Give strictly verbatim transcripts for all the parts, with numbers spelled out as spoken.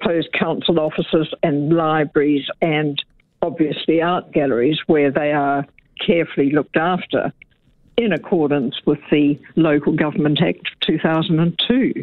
suppose, council offices and libraries and obviously art galleries where they are carefully looked after in accordance with the Local Government Act of two thousand two.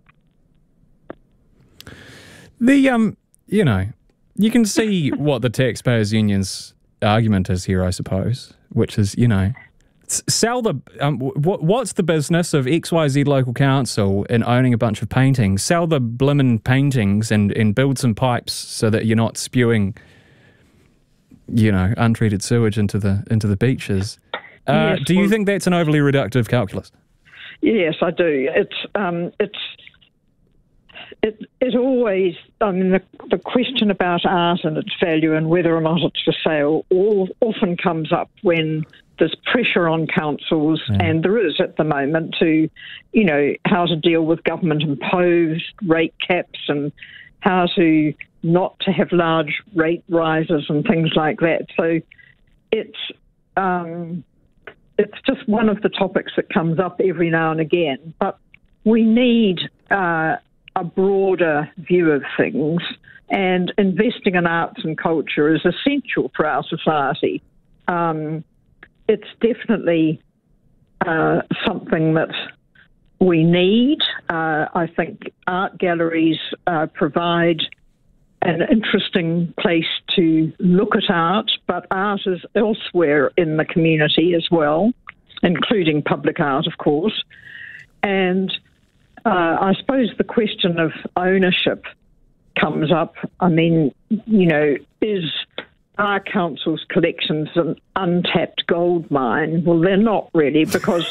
The, um, you know, you can see what the Taxpayers Union's argument is here, I suppose, which is, you know, sell the, um, what, what's the business of X Y Z local council in owning a bunch of paintings? Sell the blimmin' paintings and, and build some pipes so that you're not spewing, you know, untreated sewage into the into the beaches. Uh, yes, do you well, think that's an overly reductive calculus? Yes, I do. It's um, it's it it always. I mean, the, the question about art and its value and whether or not it's for sale all often comes up when there's pressure on councils, yeah. and there is at the moment, to, you know, how to deal with government-imposed rate caps and how to not to have large rate rises and things like that. So it's um, it's just one of the topics that comes up every now and again. But we need uh, a broader view of things, and investing in arts and culture is essential for our society. Um, It's definitely uh, something that we need. Uh, I think art galleries uh, provide an interesting place to look at art, but art is elsewhere in the community as well, including public art, of course. And uh, I suppose the question of ownership comes up. I mean, you know, is our council's collections an untapped gold mine? Well, they're not really, because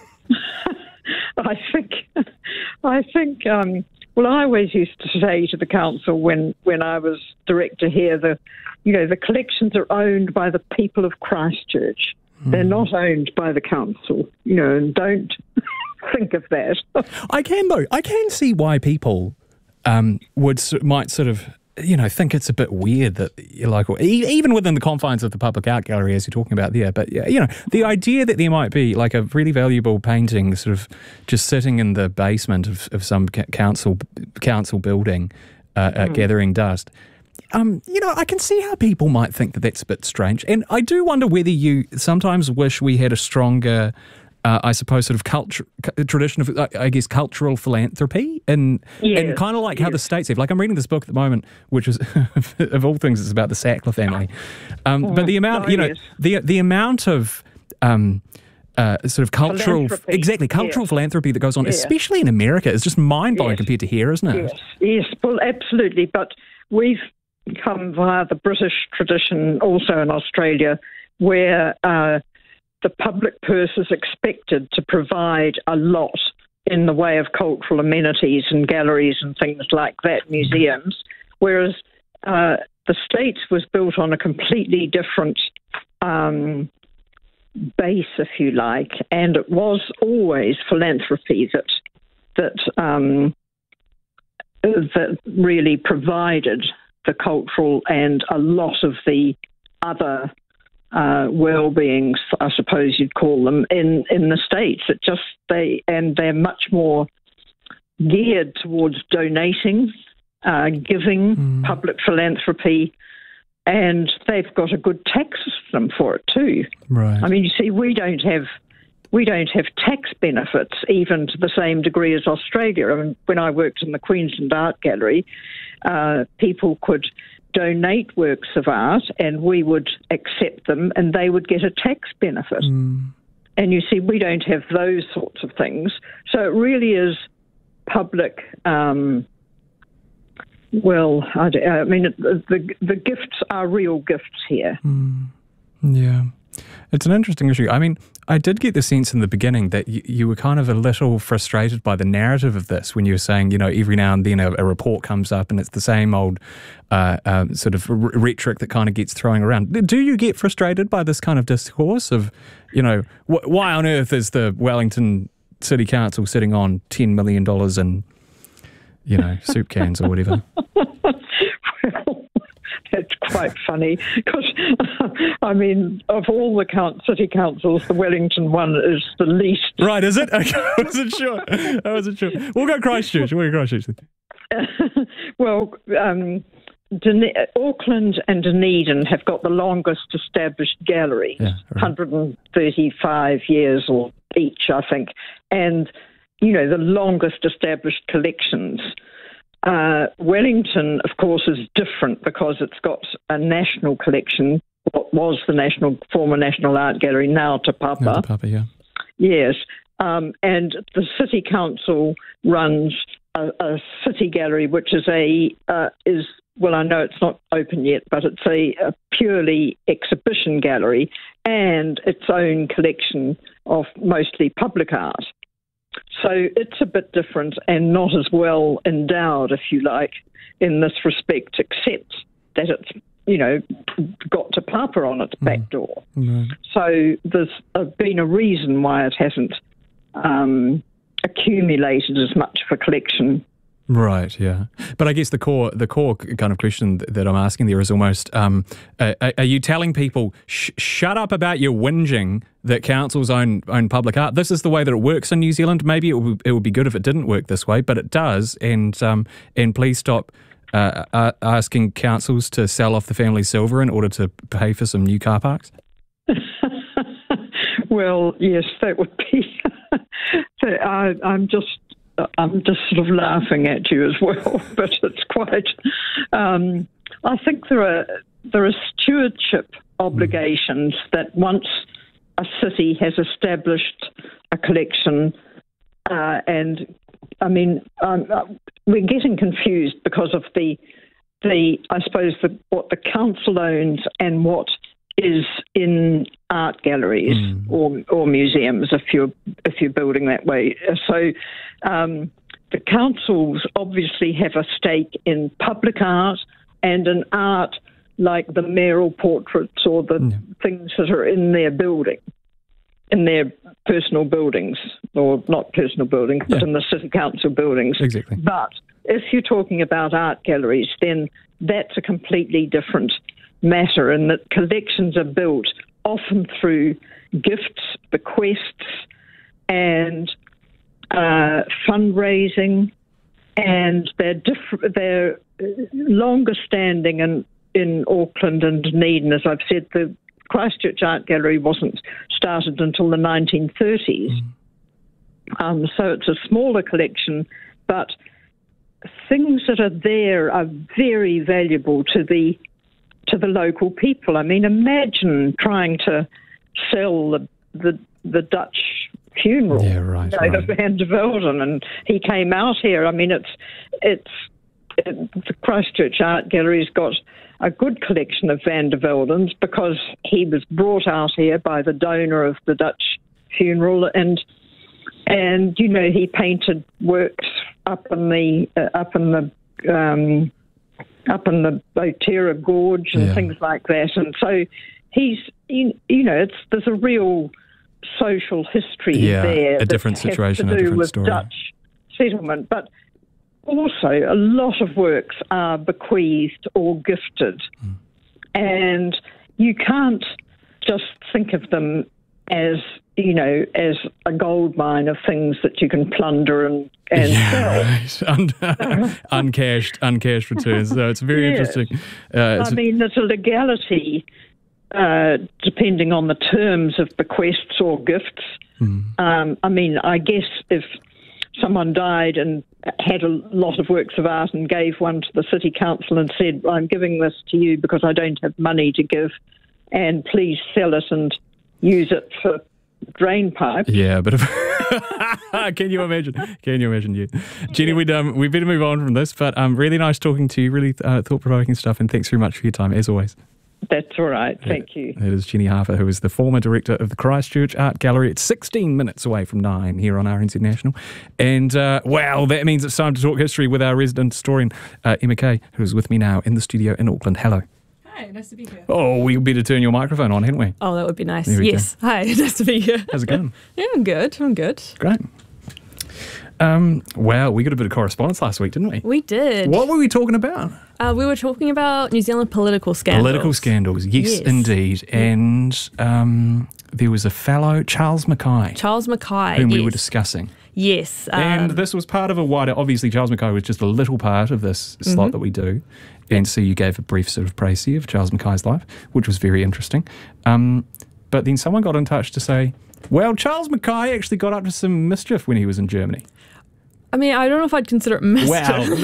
I think, I think, um, well, I always used to say to the council when, when I was director here, the, you know, the collections are owned by the people of Christchurch. Mm. They're not owned by the council, you know, and don't think of that. I can, though. I can see why people um, would might sort of, you know, think it's a bit weird that you're like, even within the confines of the public art gallery, as you're talking about there, but, you know, the idea that there might be like a really valuable painting sort of just sitting in the basement of, of some council council building, uh, mm. uh, gathering dust, um, you know, I can see how people might think that that's a bit strange. And I do wonder whether you sometimes wish we had a stronger, Uh, I suppose, sort of culture, tradition of, I guess, cultural philanthropy, and yes, and kind of like yes. how the states have. Like, I'm reading this book at the moment, which is, of all things, it's about the Sackler family. Um, mm, but the amount, oh, you know, yes. the the amount of um, uh, sort of cultural, exactly, cultural yes. philanthropy that goes on, yes. especially in America, is just mind blowing yes. compared to here, isn't it? Yes, yes, well, absolutely. But we've come via the British tradition, also in Australia, where Uh, the public purse is expected to provide a lot in the way of cultural amenities and galleries and things like that, museums, whereas uh, the States was built on a completely different um, base, if you like, and it was always philanthropy that that um, that really provided the cultural and a lot of the other Uh, well-beings, I suppose you'd call them, in, in the States. It just they and they're much more geared towards donating, uh, giving, mm. public philanthropy, and they've got a good tax system for it too. Right. I mean, you see, we don't have we don't have tax benefits even to the same degree as Australia. I mean, when I worked in the Queensland Art Gallery, uh, people could donate works of art and we would accept them and they would get a tax benefit. Mm. And you see, we don't have those sorts of things. So it really is public, um, well, I, I mean, the, the gifts are real gifts here. Mm. Yeah. It's an interesting issue. I mean, I did get the sense in the beginning that you, you were kind of a little frustrated by the narrative of this when you were saying, you know, every now and then a, a report comes up and it's the same old uh, um, sort of r- rhetoric that kind of gets thrown around. Do you get frustrated by this kind of discourse of, you know, wh- why on earth is the Wellington City Council sitting on ten million dollars in, you know, soup cans or whatever? Well, that's quite funny because, I mean, of all the count, city councils, the Wellington one is the least. Right, is it? Okay, I wasn't sure. I wasn't sure. We'll go Christchurch. We'll go Christchurch. well, um, Dun- Auckland and Dunedin have got the longest established galleries, yeah, right. one hundred thirty-five years or each, I think, and, you know, the longest established collections. Uh, Wellington, of course, is different because it's got a national collection, what was the national former National Art Gallery, now Te Papa. No, Te Papa, yeah. Yes, um, and the City Council runs a, a city gallery, which is a uh, is well, I know it's not open yet, but it's a, a purely exhibition gallery and its own collection of mostly public art. So it's a bit different and not as well endowed, if you like, in this respect, except that it's, you know, got Te Papa on its back door. Mm. So there's uh, been a reason why it hasn't um, accumulated as much of a collection. Right, yeah. But I guess the core the core kind of question that I'm asking there is almost, um, are, are you telling people, sh- shut up about your whinging that councils own own public art? This is the way that it works in New Zealand. Maybe it would, it would be good if it didn't work this way, but it does. And um, and please stop uh, uh, asking councils to sell off the family silver in order to pay for some new car parks. Well, yes, that would be... I, I'm just... I'm just sort of laughing at you as well, but it's quite... Um, I think there are there are stewardship obligations that once a city has established a collection, uh, and I mean, um, uh, we're getting confused because of the the I suppose the, what the council owns and what is in art galleries mm. or or museums if you're if you're building that way. So um, the councils obviously have a stake in public art and in art like the mayoral portraits or the yeah. things that are in their building, in their personal buildings, or not personal buildings, but yeah. in the city council buildings. Exactly. But if you're talking about art galleries, then that's a completely different matter, and that collections are built often through gifts, bequests, and uh, fundraising, and they're diff- they're longer standing in, in Auckland and Dunedin. As I've said, the Christchurch Art Gallery wasn't started until the nineteen thirties, mm. um, so it's a smaller collection, but things that are there are very valuable to the to the local people. I mean, imagine trying to sell the the, the Dutch funeral, yeah, right, you know, right. the Van der Velden, and he came out here. I mean, it's it's it, the Christchurch Art Gallery's got a good collection of Van der Veldens because he was brought out here by the donor of the Dutch funeral, and and you know he painted works up in the uh, up in the. Um, up in the Otera Gorge and yeah. things like that. And so he's, you, you know, it's there's a real social history yeah, there. a different situation, to do a different with story. Dutch settlement. But also a lot of works are bequeathed or gifted. Mm. And you can't just think of them as, you know, as a gold mine of things that you can plunder and, and yeah, sell. Right. Un- uncashed, uncashed returns. So it's very yes. interesting. Uh, it's I mean, there's a legality uh, depending on the terms of bequests or gifts. Mm. Um, I mean, I guess if someone died and had a lot of works of art and gave one to the city council and said, I'm giving this to you because I don't have money to give, and please sell it and use it for drain pipe. Yeah, but if can you imagine? Can you imagine you, Jenny? We'd um we better move on from this, but um really nice talking to you. Really uh, thought provoking stuff, and thanks very much for your time as always. That's all right. Thank yeah, you. That is Jenny Harper, who is the former director of the Christchurch Art Gallery. It's sixteen minutes away from nine here on R N Z National, and uh, wow, that means it's time to talk history with our resident historian uh, Emma Kay, who is with me now in the studio in Auckland. Hello. Hi, nice to be here. Oh, we better turn your microphone on, hadn't we? Oh, that would be nice. We yes. Go. Hi, nice to be here. How's it going? Yeah, I'm good. I'm good. Great. Um, wow, we got a bit of correspondence last week, didn't we? We did. What were we talking about? Uh, we were talking about New Zealand political scandals. Political scandals, yes, yes. indeed. And um, there was a fellow, Charles Mackay. Charles Mackay, Whom yes. we were discussing. Yes. Um, And this was part of a wider, obviously Charles Mackay was just a little part of this slot Mm-hmm. that we do. And so you gave a brief sort of précis of Charles Mackay's life, which was very interesting. Um, but then someone got in touch to say, well, Charles Mackay actually got up to some mischief when he was in Germany. I mean, I don't know if I'd consider it mischief.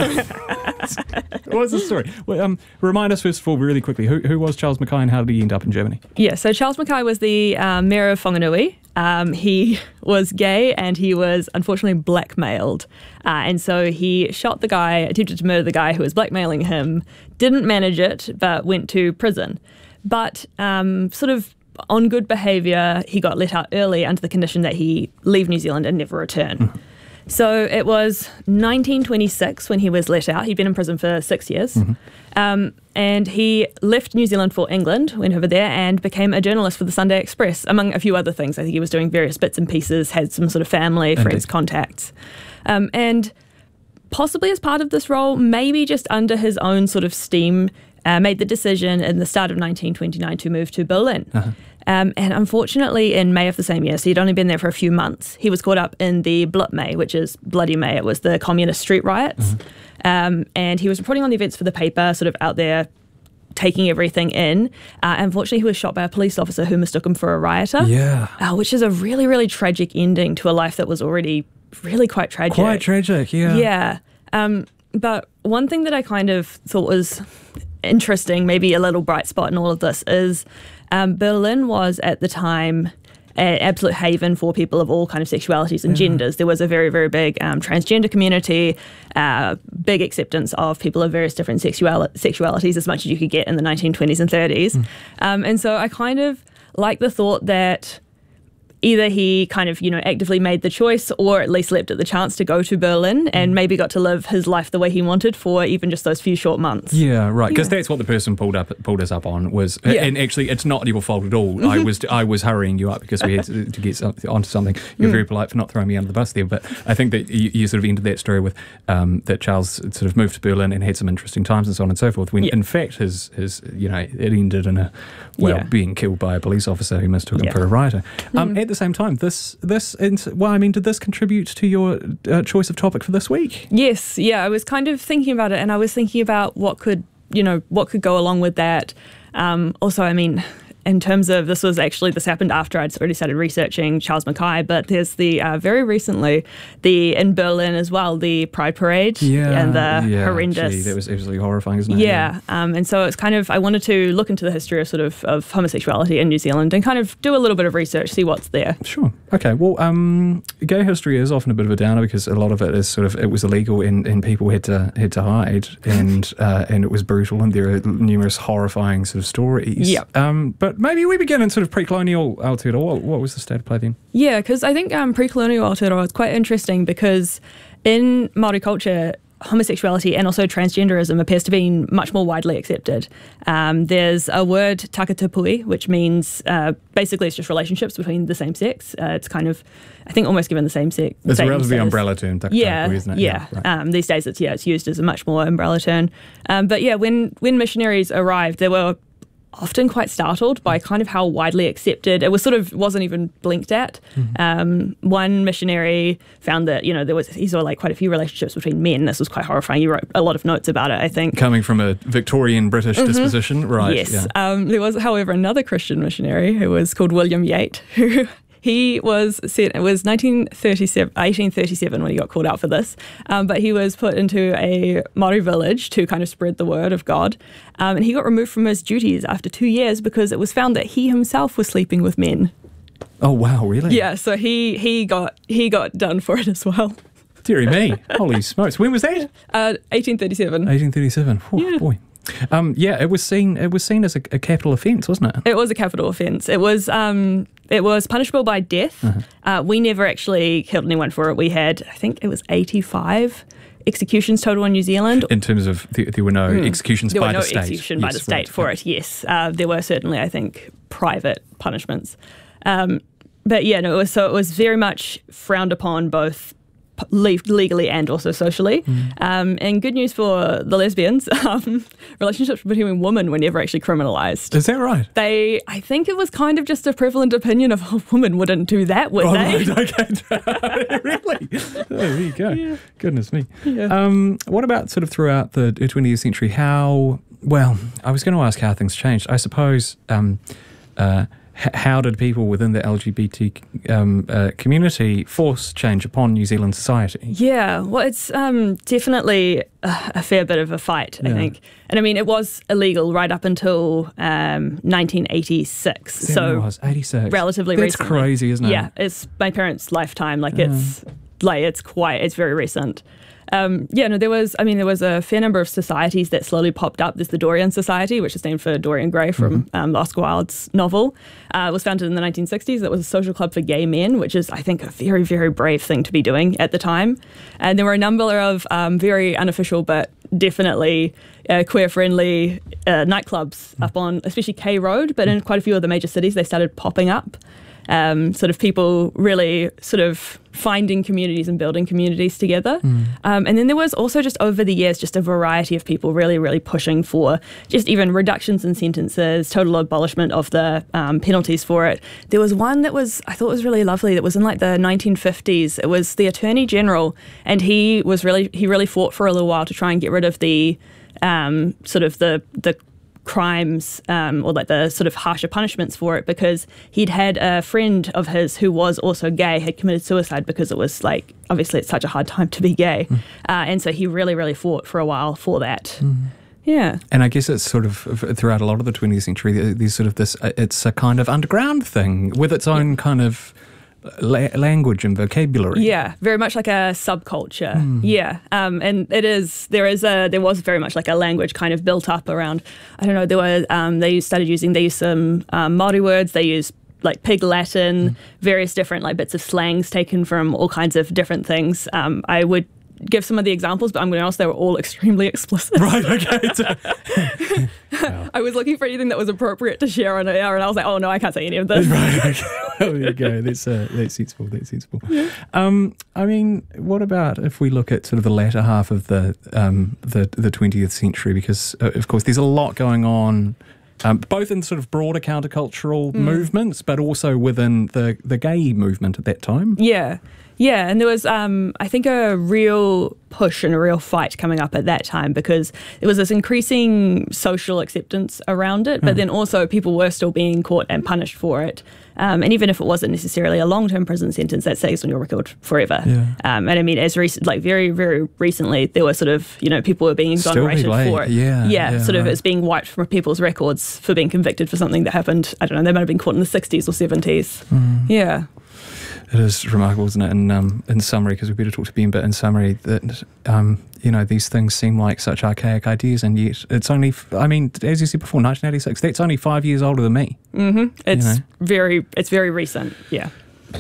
Wow. What's the story? Well, um, remind us first of all, really quickly, who, who was Charles Mackay and how did he end up in Germany? Yeah, so Charles Mackay was the um, mayor of Whanganui. Um, he was gay and he was unfortunately blackmailed. Uh, and so he shot the guy, attempted to murder the guy who was blackmailing him, didn't manage it, but went to prison. But um, sort of on good behaviour, he got let out early under the condition that he leave New Zealand and never return. Mm-hmm. So it was nineteen twenty-six when he was let out. He'd been in prison for six years. Mm-hmm. Um, and he left New Zealand for England, went over there and became a journalist for the Sunday Express, among a few other things. I think he was doing various bits and pieces, had some sort of family, Indeed. friends, contacts. Um, and possibly as part of this role, maybe just under his own sort of steam, uh, made the decision in the start of nineteen twenty-nine to move to Berlin. Uh-huh. Um, and unfortunately, in May of the same year, so he'd only been there for a few months, he was caught up in the Blutmay, which is Bloody May. It was the communist street riots. Mm-hmm. Um, and he was reporting on the events for the paper, sort of out there taking everything in. Uh, unfortunately, he was shot by a police officer who mistook him for a rioter. Yeah. Uh, which is a really, really tragic ending to a life that was already really quite tragic. Quite tragic, yeah. Yeah. Um, but one thing that I kind of thought was interesting, maybe a little bright spot in all of this, is um, Berlin was at the time an absolute haven for people of all kind of sexualities and yeah. genders. There was a very, very big um, transgender community, uh, big acceptance of people of various different sexual- sexualities, as much as you could get in the nineteen twenties and thirties. Mm. Um, and so I kind of like the thought that either he kind of, you know, actively made the choice or at least leapt at the chance to go to Berlin and maybe got to live his life the way he wanted for even just those few short months. Yeah, right. Because Yeah. that's what the person pulled up pulled us up on was, Yeah. and actually, it's not your fault at all. I was I was hurrying you up because we had to, to get some, onto something. You're mm. very polite for not throwing me under the bus there, but I think that you, you sort of ended that story with um, that Charles sort of moved to Berlin and had some interesting times and so on and so forth. When yeah. in fact his his you know it ended in a well yeah. being killed by a police officer who mistook him Yeah. for a rioter. Um, mm. At the same time, this this well, I mean, did this contribute to your uh, choice of topic for this week? Yes, yeah, I was kind of thinking about it, and I was thinking about what could, you know, what could go along with that. Um, also, I mean, in terms of, this was actually, this happened after I'd already started researching Charles Mackay, but there's the, uh, very recently, the, in Berlin as well, the Pride Parade yeah, and the yeah, horrendous. Gee, that was absolutely horrifying, isn't it? Yeah, yeah. Um, and so it's kind of, I wanted to look into the history of sort of, of homosexuality in New Zealand and kind of do a little bit of research, see what's there. Sure. Okay. Well, um, gay history is often a bit of a downer because a lot of it is sort of, it was illegal and, and people had to had to hide and uh, and it was brutal and there are numerous horrifying sort of stories. Yeah. Um, but maybe we begin in sort of pre-colonial Aotearoa. What, what was the state of play then? Yeah, because I think um, pre-colonial Aotearoa is quite interesting because in Māori culture, homosexuality and also transgenderism appears to be much more widely accepted. Um, there's a word, takatapui, which means uh, basically it's just relationships between the same sex. Uh, it's kind of, I think, almost given the same sex. It's same rather the status. umbrella term, takatapui, yeah, isn't it? Yeah, yeah right. um, these days it's yeah it's used as a much more umbrella term. Um, but yeah, when when missionaries arrived, they were often quite startled by kind of how widely accepted it was. Sort of wasn't even blinked at. Mm-hmm. Um, one missionary found that, you know, there was, he saw like quite a few relationships between men. This was quite horrifying. He wrote a lot of notes about it, I think. Coming from a Victorian British mm-hmm. disposition, right? Yes. Yeah. Um, there was, however, another Christian missionary who was called William Yate, who he was set, it was nineteen thirty-seven, eighteen thirty-seven when he got called out for this, um, but he was put into a Māori village to kind of spread the word of God, um, and he got removed from his duties after two years because it was found that he himself was sleeping with men. Oh wow, really? Yeah, so he he got he got done for it as well. Deary me, holy smokes! When was that? Uh, eighteen thirty-seven. eighteen thirty-seven. Oh, yeah. Boy. Um, yeah, it was seen. It was seen as a, a capital offence, wasn't it? It was a capital offence. It was. Um, it was punishable by death. Uh-huh. Uh, we never actually killed anyone for it. We had, I think, it was eighty-five executions total in New Zealand. In terms of there, there were no mm. executions there by were no the state. execution yes, by the state right. for right. it. Yes, uh, there were certainly, I think, private punishments. Um, but yeah, no. It was, so it was very much frowned upon both le- legally and also socially. Mm. Um, and good news for the lesbians, um, relationships between women were never actually criminalised. Is that right? They, I think it was kind of just a prevalent opinion of a woman wouldn't do that, would oh, they? Right, okay. Really? Oh, there you go. Yeah. Goodness me. Yeah. Um, what about sort of throughout the twentieth century? How, well, I was going to ask how things changed. I suppose, um, uh, h- how did people within the L G B T um, uh, community force change upon New Zealand society? Yeah, well, it's um, definitely a, a fair bit of a fight, I Yeah. think. And I mean, it was illegal right up until um, nineteen eighty-six. There So it was, eighty-six. relatively That's recently. crazy, isn't it? Yeah, it's my parents' lifetime. Like it's like it's quite it's very recent. Um, yeah, no, there was, I mean, there was a fair number of societies that slowly popped up. There's the Dorian Society, which is named for Dorian Gray from Mm-hmm. um, Oscar Wilde's novel. Uh, it was founded in the nineteen sixties. It was a social club for gay men, which is, I think, a very, very brave thing to be doing at the time. And there were a number of um, very unofficial, but definitely uh, queer-friendly uh, nightclubs Mm. up on, especially K Road, but in quite a few of the major cities, they started popping up. Um, sort of people really sort of finding communities and building communities together. Mm. Um, and then there was also just over the years just a variety of people really, really pushing for just even reductions in sentences, total abolishment of the um, penalties for it. There was one that was, I thought was really lovely, that was in like the nineteen fifties. It was the Attorney General, and he was really, he really fought for a little while to try and get rid of the um, sort of the, the crimes um, or like the sort of harsher punishments for it, because he'd had a friend of his who was also gay had committed suicide because it was like, obviously it's such a hard time to be gay. Mm. Uh, and so he really, really fought for a while for that. Mm. Yeah. And I guess it's sort of throughout a lot of the twentieth century, there's sort of this, it's a kind of underground thing with its own yeah. kind of La- language and vocabulary. Yeah, very much like a subculture. Mm. Yeah, um, and it is. There is a. There was very much like a language kind of built up around. I don't know. There were. Um, they started using. They used some um, Māori words. They used like Pig Latin, mm. various different like bits of slangs taken from all kinds of different things. Um, I would give some of the examples, but I'm going to ask they were all extremely explicit. Right, okay. Wow. I was looking for anything that was appropriate to share on air, and I was like, oh no, I can't say any of this. Right, okay. Well, there you go. That's, uh, that's sensible, that's sensible. Yeah. Um, I mean, what about if we look at sort of the latter half of the um, the, the twentieth century, because, uh, of course, there's a lot going on, um, both in sort of broader countercultural mm. movements, but also within the, the gay movement at that time. Yeah. Yeah, and there was, um, I think, a real push and a real fight coming up at that time, because there was this increasing social acceptance around it, but mm. then also people were still being caught and punished for it. Um, and even if it wasn't necessarily a long-term prison sentence, that stays on your record forever. Yeah. Um, and I mean, as recent, like very, very recently, there were sort of, you know, people were being exonerated for it. Yeah, yeah, yeah, sort of right. it's being wiped from people's records for being convicted for something that happened, I don't know, they might have been caught in the sixties or seventies. Mm. Yeah. It is remarkable, isn't it? In, um, in summary, because we better talk to Ben, but in summary, that, um, you know, these things seem like such archaic ideas, and yet it's only, I mean, as you said before, nineteen eighty-six, that's only five years older than me. Mm-hmm. It's you know? very, it's very recent, yeah.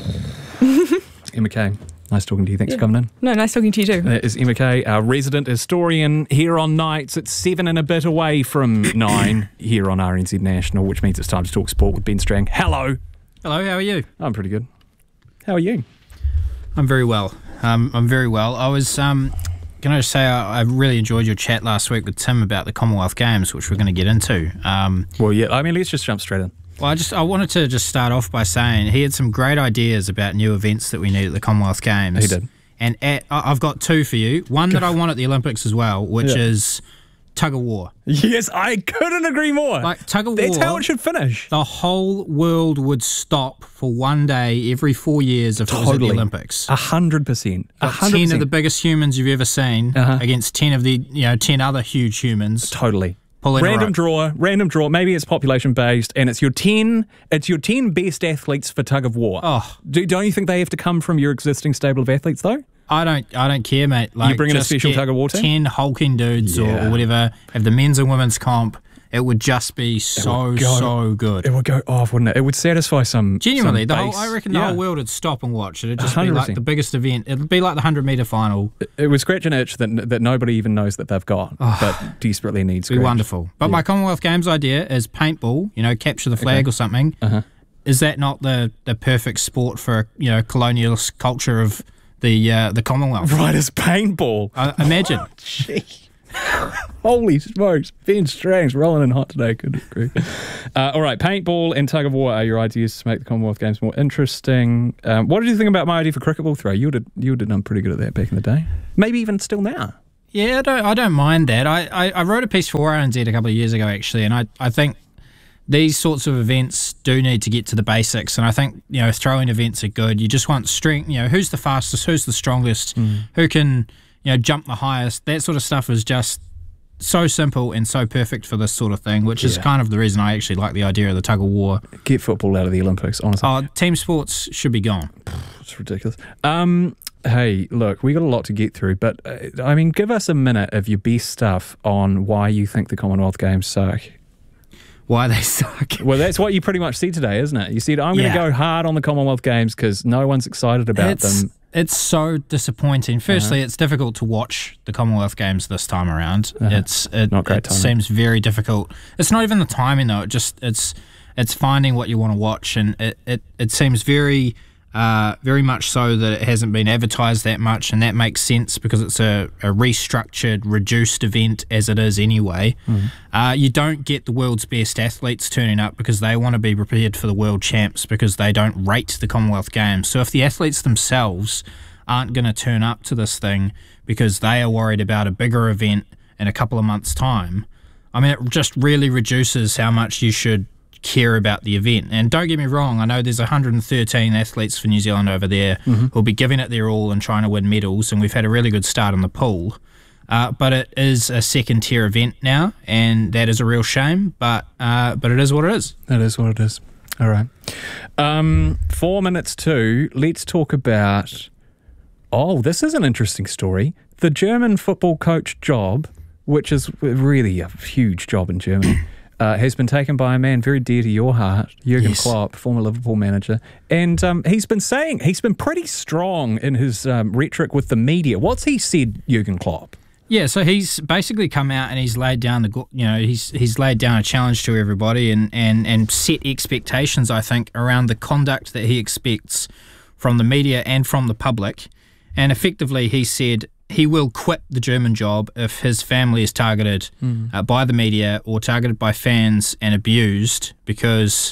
Emma Kay, nice talking to you. Thanks yeah. for coming in. No, nice talking to you too. That is Emma Kay, our resident historian here on Nights. It's seven and a bit away from nine here on R N Z National, which means it's time to talk sport with Ben Strang. Hello. Hello, how are you? I'm pretty good. How are you? I'm very well. Um, I'm very well. I was, um, can I just say, I, I really enjoyed your chat last week with Tim about the Commonwealth Games, which we're going to get into. Um, well, yeah, I mean, let's just jump straight in. Well, I just I wanted to just start off by saying he had some great ideas about new events that we need at the Commonwealth Games. He did. And at, I've got two for you. One that I want at the Olympics as well, which yeah. is tug of war. Yes, I couldn't agree more. Like tug of That's war. how it should finish. The whole world would stop for one day every four years if totally. it was at the Olympics. A hundred percent. A hundred Ten percent. of the biggest humans you've ever seen uh-huh. against ten of the you know ten other huge humans. Totally. Pulling random draw, random draw. Maybe it's population based, and it's your ten. It's your ten best athletes for tug of war. Oh, Do, don't you think they have to come from your existing stable of athletes though? I don't. I don't care, mate. Like, you bring in a just special tug of war team? Ten hulking dudes yeah. or, or whatever. Have the men's and women's comp. It would just be so go, so good. It would go off, wouldn't it? It would satisfy some genuinely. Some the base. whole, I reckon the yeah. whole world would stop and watch. It'd just one hundred percent. be like the biggest event. It'd be like the hundred meter final. It, it would scratch an itch that that nobody even knows that they've got, oh, but desperately needs. It'd be wonderful. But yeah. my Commonwealth Games idea is paintball. You know, capture the flag okay. or something. Uh-huh. Is that not the, the perfect sport for you know colonialist culture of the uh, the Commonwealth. Right as paintball. Uh, imagine. Gee. Holy smokes. Ben Strang's rolling in hot today. Good agree. Uh, all right, paintball and tug of war are your ideas to make the Commonwealth Games more interesting. Um, what did you think about my idea for cricket ball throw? You would have, you would have done pretty good at that back in the day. Maybe even still now. Yeah, I don't, I don't mind that. I, I, I wrote a piece for R N Z a couple of years ago, actually, and I, I think these sorts of events do need to get to the basics, and I think, you know, throwing events are good. You just want strength, you know, who's the fastest, who's the strongest, mm. who can, you know, jump the highest. That sort of stuff is just so simple and so perfect for this sort of thing, which yeah. is kind of the reason I actually like the idea of the tug of war. Get football out of the Olympics, honestly. Oh, team sports should be gone. It's ridiculous. Um... Hey, look, we got a lot to get through, but uh, I mean, give us a minute of your best stuff on why you think the Commonwealth Games suck. Why they suck? Well, that's what you pretty much said today, isn't it? You said, I'm yeah. going to go hard on the Commonwealth Games because no one's excited about it's, them. It's so disappointing. Firstly, uh-huh. it's difficult to watch the Commonwealth Games this time around. Uh-huh. It's it, not great it timing. Seems very difficult. It's not even the timing though. It just it's it's finding what you want to watch, and it it, it seems very. Uh, very much so that it hasn't been advertised that much, and that makes sense because it's a, a restructured, reduced event as it is anyway. Mm. Uh, you don't get the world's best athletes turning up because they want to be prepared for the world champs because they don't rate the Commonwealth Games. So if the athletes themselves aren't going to turn up to this thing because they are worried about a bigger event in a couple of months' time, I mean, it just really reduces how much you should care about the event. And don't get me wrong, I know there's one hundred thirteen athletes for New Zealand over there mm-hmm. who'll be giving it their all and trying to win medals, and we've had a really good start in the pool. Uh, but it is a second tier event now, and that is a real shame, but uh, but it is what it is. It is what it is. All right. Um, four minutes to, let's talk about, oh, this is an interesting story. The German football coach job, which is really a huge job in Germany, Uh, has been taken by a man very dear to your heart, Jurgen yes. Klopp, former Liverpool manager. And um, he's been saying, he's been pretty strong in his um, rhetoric with the media. What's he said, Jurgen Klopp? Yeah, so he's basically come out and he's laid down the, you know, he's he's laid down a challenge to everybody and, and, and set expectations, I think, around the conduct that he expects from the media and from the public. And effectively, he said he will quit the German job if his family is targeted mm. uh, by the media or targeted by fans and abused, because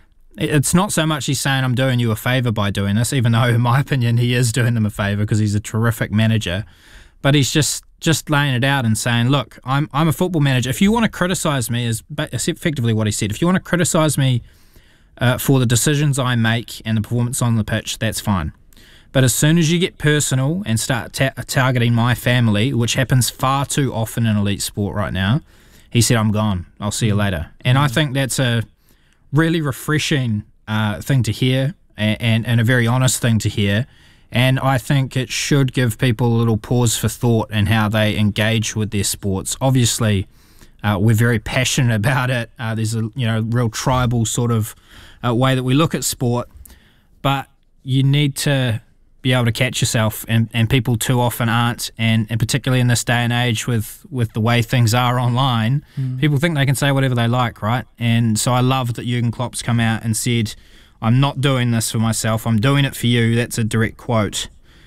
it's not so much he's saying I'm doing you a favour by doing this, even though in my opinion he is doing them a favour because he's a terrific manager, but he's just just laying it out and saying, look, I'm I'm a football manager. If you want to criticise me, is effectively what he said, if you want to criticise me uh, for the decisions I make and the performance on the pitch, that's fine. But as soon as you get personal and start ta- targeting my family, which happens far too often in elite sport right now, he said, I'm gone. I'll see you later. And I think that's a really refreshing uh, thing to hear and, and, and a very honest thing to hear. And I think it should give people a little pause for thought in how they engage with their sports. Obviously, uh, we're very passionate about it. Uh, there's a you know real tribal sort of uh, way that we look at sport. But you need to be able to catch yourself, and, and people too often aren't, and, and particularly in this day and age with, with the way things are online, mm. people think they can say whatever they like, right? And so I love that Jurgen Klopp's come out and said, I'm not doing this for myself, I'm doing it for you. That's a direct quote.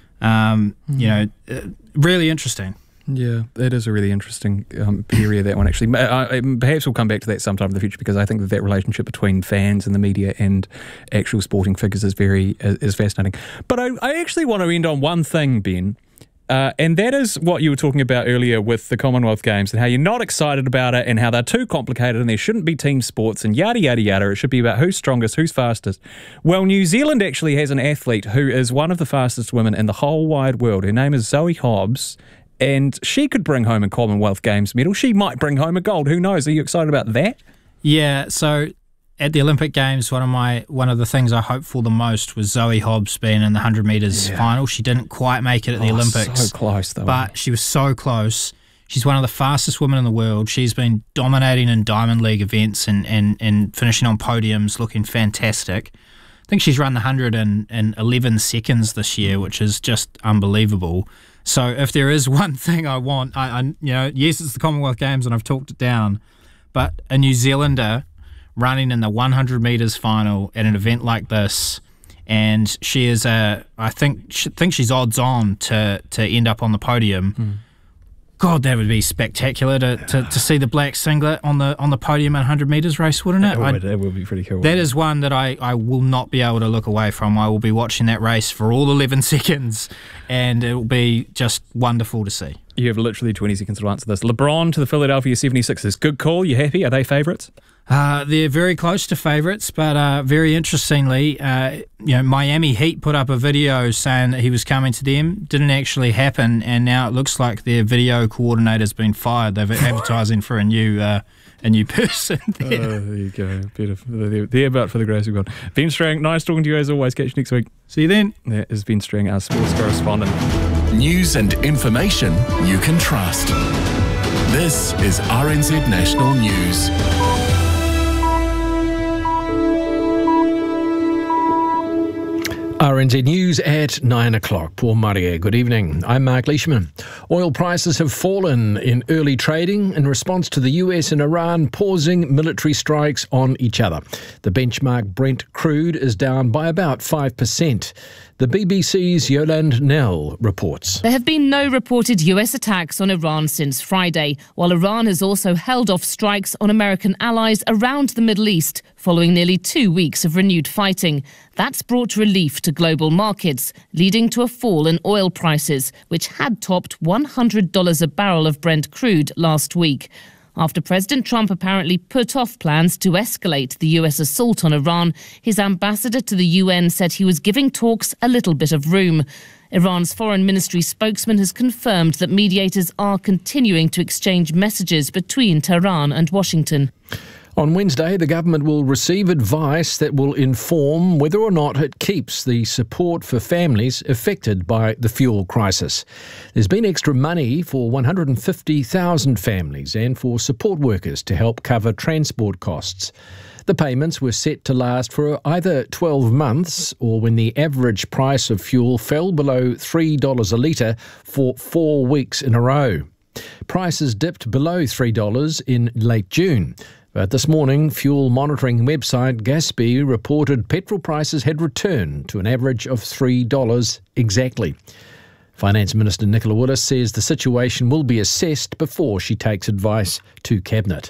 Um, mm. You know, uh, really interesting. Yeah, that is a really interesting um, period, that one actually. Uh, perhaps we'll come back to that sometime in the future, because I think that that relationship between fans and the media and actual sporting figures is very is, is fascinating. But I, I actually want to end on one thing, Ben, uh, and that is what you were talking about earlier with the Commonwealth Games and how you're not excited about it and how they're too complicated and there shouldn't be team sports and yada, yada, yada. It should be about who's strongest, who's fastest. Well, New Zealand actually has an athlete who is one of the fastest women in the whole wide world. Her name is Zoe Hobbs. And she could bring home a Commonwealth Games medal. She might bring home a gold. Who knows? Are you excited about that? Yeah, so at the Olympic Games, one of my one of the things I hoped for the most was Zoe Hobbs being in the one hundred metres yeah. final. She didn't quite make it at the oh, Olympics. So close, though. But she was so close. She's one of the fastest women in the world. She's been dominating in Diamond League events and, and, and finishing on podiums, looking fantastic. I think she's run the one hundred in, in eleven seconds this year, which is just unbelievable. So if there is one thing I want, I, I you know, yes, it's the Commonwealth Games and I've talked it down, but a New Zealander running in the one hundred metres final at an event like this and she is a, I think, she, think she's odds on to to end up on the podium. Mm. God, that would be spectacular to, to, to see the black singlet on the on the podium at one hundred metres race, wouldn't it? It would, it would be pretty cool. That is one that I, I will not be able to look away from. I will be watching that race for all eleven seconds, and it will be just wonderful to see. You have literally twenty seconds to answer this. LeBron to the Philadelphia seventy-sixers. Good call. You happy? Are they favourites? Uh, they're very close to favourites, but uh, very interestingly, uh, you know, Miami Heat put up a video saying that he was coming to them. Didn't actually happen, and now it looks like their video coordinator's been fired. They're advertising for a new uh, a new person. There. Oh, there you go. Beautiful. There, there but for the grace of God. Ben Strang, nice talking to you as always. Catch you next week. See you then. That is Ben Strang, our sports correspondent. News and information you can trust. This is R N Z National News. R N Z News at nine o'clock. Paul Maria, good evening. I'm Mark Leishman. Oil prices have fallen in early trading in response to the U S and Iran pausing military strikes on each other. The benchmark Brent crude is down by about five percent. The B B C's Yolande Nell reports. There have been no reported U S attacks on Iran since Friday, while Iran has also held off strikes on American allies around the Middle East following nearly two weeks of renewed fighting. That's brought relief to global markets, leading to a fall in oil prices, which had topped one hundred dollars a barrel of Brent crude last week. After President Trump apparently put off plans to escalate the U S assault on Iran, his ambassador to the U N said he was giving talks a little bit of room. Iran's foreign ministry spokesman has confirmed that mediators are continuing to exchange messages between Tehran and Washington. On Wednesday, the government will receive advice that will inform whether or not it keeps the support for families affected by the fuel crisis. There's been extra money for one hundred fifty thousand families and for support workers to help cover transport costs. The payments were set to last for either twelve months or when the average price of fuel fell below three dollars a litre for four weeks in a row. Prices dipped below three dollars in late June. But this morning, fuel monitoring website Gaspy reported petrol prices had returned to an average of three dollars exactly. Finance Minister Nicola Willis says the situation will be assessed before she takes advice to Cabinet.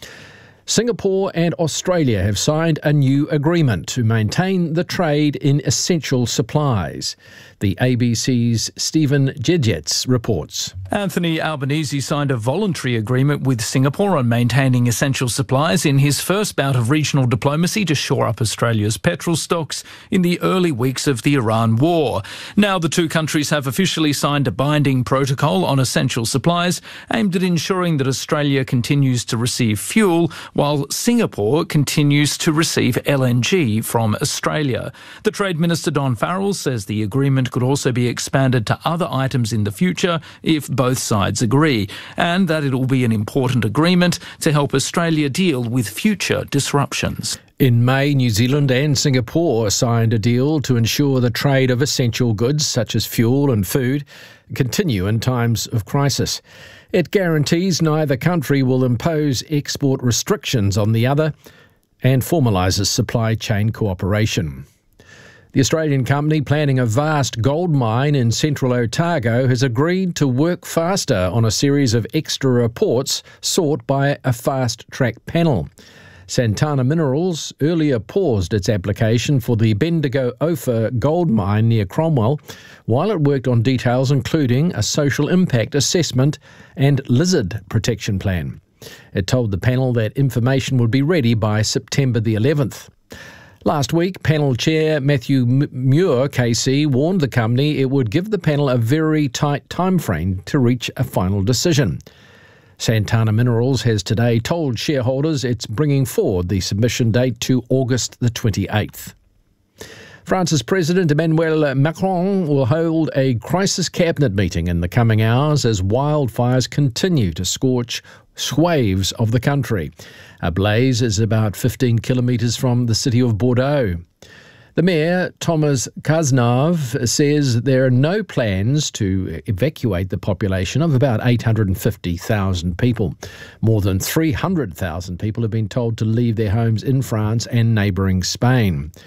Singapore and Australia have signed a new agreement to maintain the trade in essential supplies. The A B C's Stephen Jedgetz reports. Anthony Albanese signed a voluntary agreement with Singapore on maintaining essential supplies in his first bout of regional diplomacy to shore up Australia's petrol stocks in the early weeks of the Iran war. Now the two countries have officially signed a binding protocol on essential supplies aimed at ensuring that Australia continues to receive fuel while Singapore continues to receive L N G from Australia. The Trade Minister Don Farrell says the agreement could also be expanded to other items in the future if both sides agree, and that it will be an important agreement to help Australia deal with future disruptions. In May, New Zealand and Singapore signed a deal to ensure the trade of essential goods such as fuel and food continue in times of crisis. It guarantees neither country will impose export restrictions on the other and formalises supply chain cooperation. The Australian company planning a vast gold mine in central Otago has agreed to work faster on a series of extra reports sought by a fast-track panel. Santana Minerals earlier paused its application for the Bendigo Ophir gold mine near Cromwell while it worked on details including a social impact assessment and lizard protection plan. It told the panel that information would be ready by September the eleventh. Last week, panel chair Matthew Muir K C warned the company it would give the panel a very tight timeframe to reach a final decision. Santana Minerals has today told shareholders it's bringing forward the submission date to August the twenty-eighth. France's President Emmanuel Macron will hold a crisis cabinet meeting in the coming hours as wildfires continue to scorch swathes of the country. A blaze is about fifteen kilometres from the city of Bordeaux. The mayor, Thomas Cazenave, says there are no plans to evacuate the population of about eight hundred fifty thousand people. More than three hundred thousand people have been told to leave their homes in France and neighbouring Spain.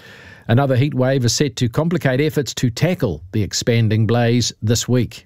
Another heat wave is set to complicate efforts to tackle the expanding blaze this week.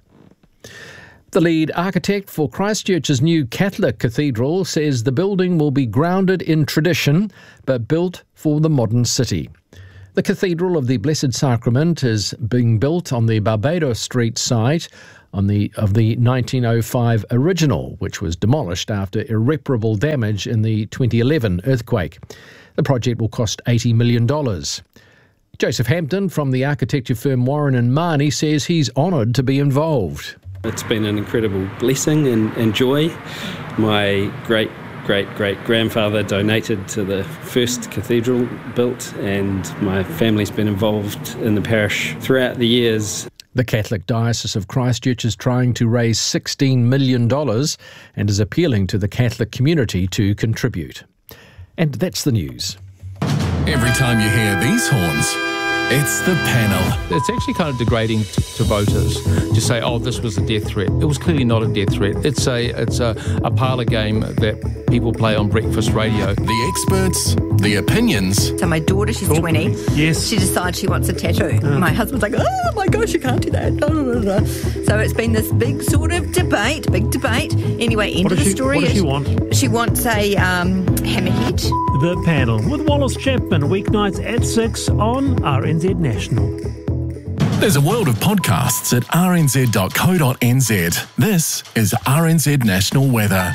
The lead architect for Christchurch's new Catholic cathedral says the building will be grounded in tradition but built for the modern city. The Cathedral of the Blessed Sacrament is being built on the Barbados Street site on the of the nineteen oh five original, which was demolished after irreparable damage in the twenty eleven earthquake. The project will cost eighty million dollars. Joseph Hampton from the architecture firm Warren and Marnie says he's honoured to be involved. It's been an incredible blessing and, and joy. My great great great grandfather donated to the first cathedral built, and my family's been involved in the parish throughout the years. The Catholic Diocese of Christchurch is trying to raise sixteen million dollars and is appealing to the Catholic community to contribute. And that's the news. Every time you hear these horns, it's the panel. It's actually kind of degrading to, to voters to say, oh, this was a death threat. It was clearly not a death threat. It's a it's a, a parlour game that people play on breakfast radio. The experts, the opinions. So my daughter, she's twenty. Yes. She decides she wants a tattoo. Oh. My husband's like, oh my gosh, you can't do that. Blah, blah, blah, blah. So it's been this big sort of debate, big debate. Anyway, end What of does the she- story what does is she want? she wants a um, hammerhead. The Panel with Wallace Chapman, weeknights at six on R N Z National. There's a world of podcasts at r n z dot co dot n z. This is R N Z National Weather.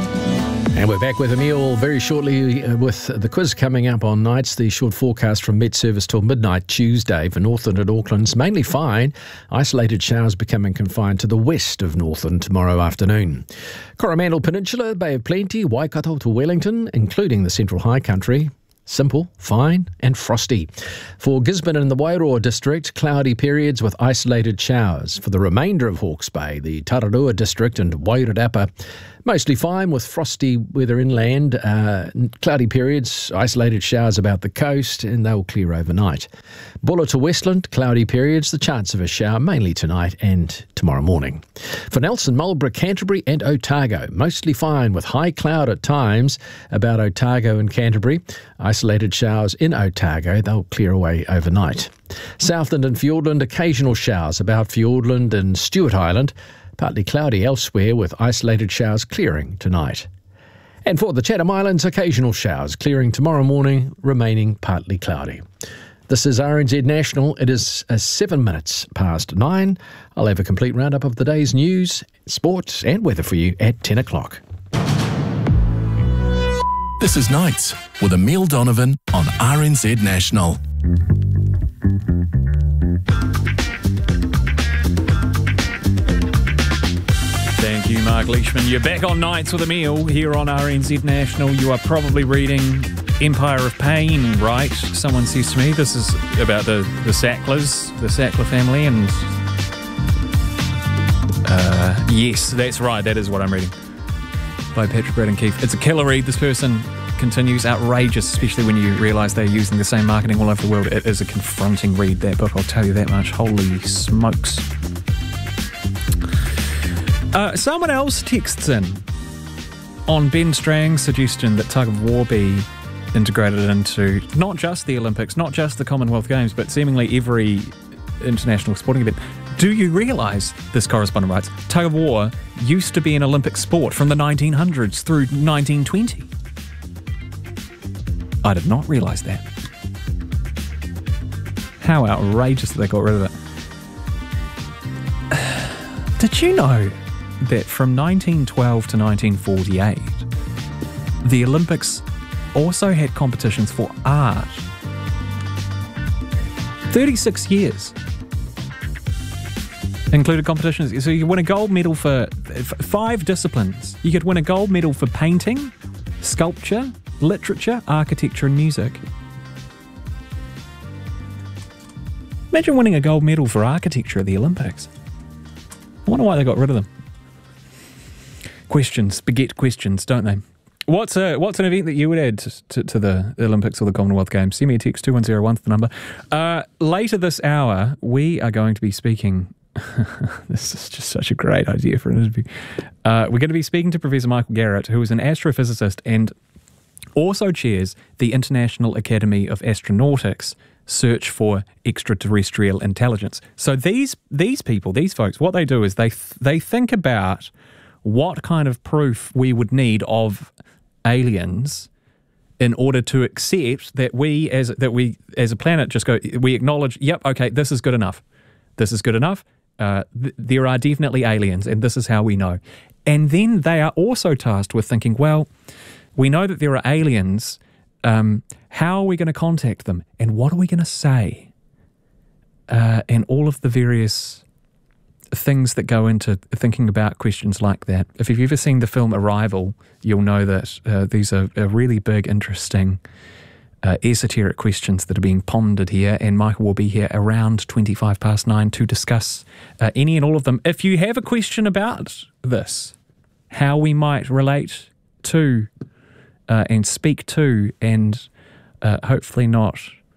And we're back with Emile very shortly uh, with the quiz coming up on nights. The short forecast from Met Service till midnight Tuesday for Northland and Auckland's mainly fine. Isolated showers becoming confined to the west of Northland tomorrow afternoon. Coromandel Peninsula, Bay of Plenty, Waikato to Wellington, including the Central High Country. Simple, fine and frosty. For Gisborne and the Wairoa district, cloudy periods with isolated showers. For the remainder of Hawke's Bay, the Tararua district and Wairarapa, mostly fine with frosty weather inland, uh, cloudy periods, isolated showers about the coast, and they'll clear overnight. Bulla to Westland, cloudy periods, the chance of a shower mainly tonight and tomorrow morning. For Nelson, Marlborough, Canterbury and Otago, mostly fine with high cloud at times about Otago and Canterbury. Isolated showers in Otago, they'll clear away overnight. Southland and Fiordland, occasional showers about Fiordland and Stewart Island. Partly cloudy elsewhere with isolated showers clearing tonight. And for the Chatham Islands, occasional showers clearing tomorrow morning, remaining partly cloudy. This is R N Z National. It is uh, seven minutes past nine. I'll have a complete roundup of the day's news, sports and weather for you at ten o'clock. This is Nights with Emile Donovan on R N Z National. Thank you, Mark Leishman. You're back on Nights with Emile here on R N Z National. You are probably reading Empire of Pain, right? Someone says to me this is about the, the Sacklers, the Sackler family, and uh, yes, that's right. That is what I'm reading by Patrick Braden Keefe. It's a killer read. This person continues, outrageous, especially when you realise they're using the same marketing all over the world. It is a confronting read, that book, I'll tell you that much. Holy smokes. Uh, someone else texts in on Ben Strang's suggestion that tug of war be integrated into not just the Olympics, not just the Commonwealth Games, but seemingly every international sporting event. Do you realise, this correspondent writes, tug of war used to be an Olympic sport from the nineteen hundreds through nineteen twenty? I did not realise that. How outrageous that they got rid of it. Did you know that from nineteen twelve to nineteen forty-eight, the Olympics also had competitions for art? thirty-six years. Included competitions. So you win a gold medal for f- five disciplines. You could win a gold medal for painting, sculpture, literature, architecture and music. Imagine winning a gold medal for architecture at the Olympics. I wonder why they got rid of them. Questions beget questions, don't they? What's a what's an event that you would add to, to, to the Olympics or the Commonwealth Games? Send me a text, two one zero one is the number. Uh, later this hour, we are going to be speaking... this is just such a great idea for an interview. Uh, we're going to be speaking to Professor Michael Garrett, who is an astrophysicist and also chairs the International Academy of Astronautics. search for extraterrestrial intelligence. So these these people, these folks, what they do is they th- they think about what kind of proof we would need of aliens in order to accept that we as that we as a planet just go, we acknowledge, yep, okay, this is good enough. This is good enough. Uh, th- there are definitely aliens, and this is how we know. And then they are also tasked with thinking, well, we know that there are aliens. Um, how are we going to contact them? And what are we going to say? Uh, and all of the various things that go into thinking about questions like that. If you've ever seen the film Arrival, you'll know that uh, these are, are really big, interesting, uh, esoteric questions that are being pondered here. And Michael will be here around twenty-five past nine to discuss uh, any and all of them. If you have a question about this, how we might relate to Uh, and speak to and uh, hopefully not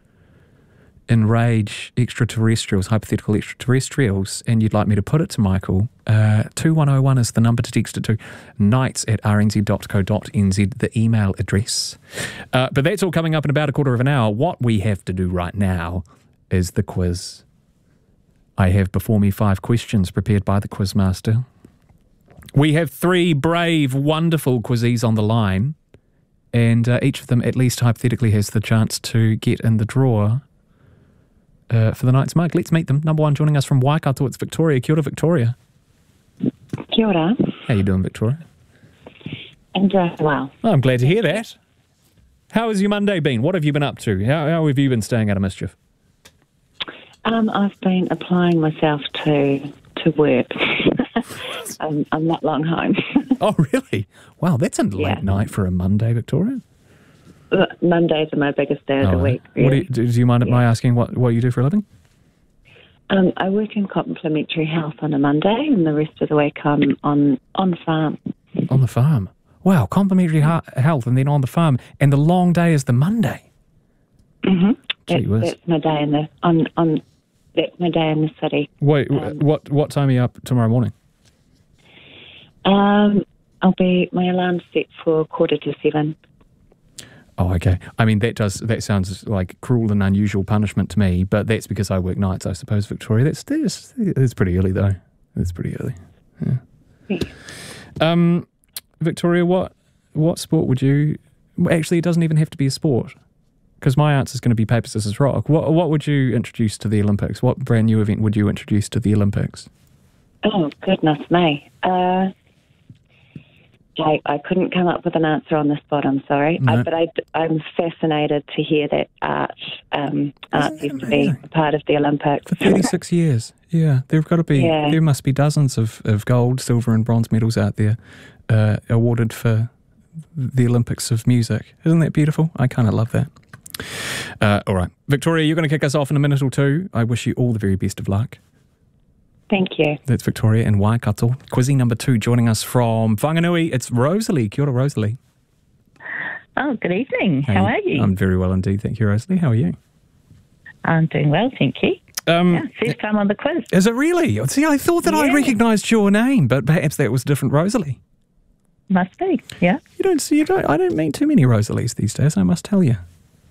enrage extraterrestrials, hypothetical extraterrestrials, and you'd like me to put it to Michael, uh, two one oh one is the number to text it to, nights at r n z dot co dot n z, the email address. Uh, but that's all coming up in about a quarter of an hour. What we have to do right now is the quiz. I have before me five questions prepared by the Quizmaster. We have three brave, wonderful quizzes on the line. And uh, each of them, at least hypothetically, has the chance to get in the draw uh, for the night's mug. Let's meet them. Number one, joining us from Waikato, it's Victoria. Kia ora, Victoria. Kia ora. How you doing, Victoria? I'm doing well. Oh, I'm glad to hear that. How has your Monday been? What have you been up to? How, how have you been staying out of mischief? Um, I've been applying myself to to work. I'm, I'm not long home. Oh, really? Wow, that's a late Yeah. night for a Monday, Victoria. Uh, Mondays are my biggest day of the Oh, week. What do, Really. you, do you mind my asking what, what you do for a living? Um, I work in complementary health on a Monday, and the rest of the week I'm on on farm. On the farm. Wow, complimentary ha- health and then on the farm. And the long day is the Monday. Mm-hmm. Gee That's, whiz. that's my day in the on on. That's my day in the city. Wait, um, what what time are you up tomorrow morning? Um, I'll be my alarm's set for quarter to seven. Oh, okay. I mean, that does that sounds like cruel and unusual punishment to me, but that's because I work nights, I suppose, Victoria. That's that's, that's pretty early, though. That's pretty early. Yeah. Yeah. Um, Victoria, what what sport would you? Well, actually, it doesn't even have to be a sport, because my answer is going to be paper, scissors, rock. What what would you introduce to the Olympics? What brand new event would you introduce to the Olympics? Oh goodness me! Uh, I, I couldn't come up with an answer on the spot. I'm sorry, No. I, but I, I'm fascinated to hear that art um, art used to be a part of the Olympics For thirty-six years. Yeah, there've got to be. Yeah. There must be dozens of, of gold, silver, and bronze medals out there uh, awarded for the Olympics of music. Isn't that beautiful? I kind of love that. Uh, all right, Victoria, you're going to kick us off in a minute or two. I wish you all the very best of luck. Thank you. That's Victoria in Waikato. Quizzy number two, joining us from Whanganui, it's Rosalie. Kia ora, Rosalie. Oh, good evening. Hey, How are you? I'm very well indeed, thank you, Rosalie. How are you? I'm doing well, thank you. Um, yeah, first time on the quiz. Is it really? See, I thought that I Yeah. recognised your name, but perhaps that was a different Rosalie. Must be, yeah. You don't see, you don't. I don't meet too many Rosalies these days, I must tell you.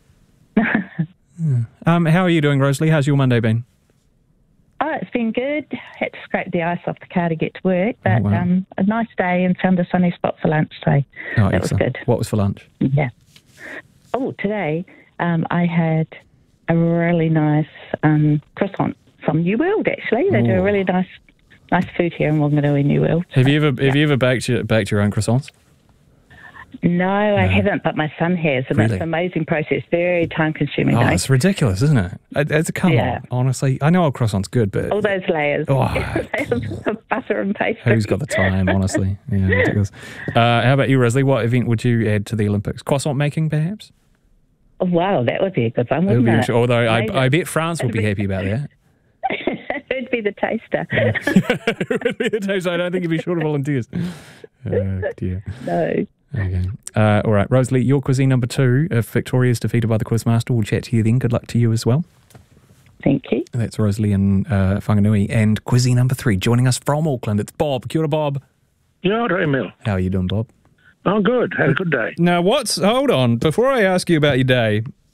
Hmm. Um, how are you doing, Rosalie? How's your Monday been? Oh, it's been good. Had to scrape the ice off the car to get to work, but Oh, wow. um, a nice day and found a sunny spot for lunch, so Oh, that was excellent. good. What was for lunch? Yeah. Oh, today um, I had a really nice um, croissant from New World, actually. They do Oh. a really nice nice food here in Wanganui, New World. Have you ever have you ever baked your baked your own croissants? No, I haven't, but my son has, and Really? it's an amazing process, very time-consuming. Oh, though. it's ridiculous, isn't it? It- It's a come Yeah. on, honestly. I know a croissant's good, but All those layers Oh. of butter and pastry. who's got the time, honestly? Yeah, ridiculous. Uh, how about you, Rosalie? What event would you add to the Olympics? Croissant making, perhaps? Oh, wow, that would be a good one, It would wouldn't be, it? although I, Amazing. I bet France would be happy about that. It'd be the taster. I don't think you'd be short of volunteers. Oh, dear. No. Okay. Uh, all right, Rosalie, your cuisine number two. If Victoria is defeated by the Quizmaster, we'll chat to you then. Good luck to you as well. Thank you. That's Rosalie in uh, Whanganui. And cuisine number three, joining us from Auckland, it's Bob. Kia ora, Bob. Yeah, ora, Emil. How are you doing, Bob? I'm good. Had a good day. Now, what's... Hold on. Before I ask you about your day,